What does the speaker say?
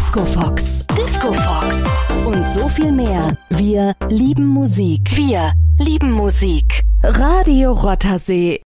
Disco Fox. Disco Fox. Und so viel mehr. Wir lieben Musik. Wir lieben Musik. Radio Rothersee.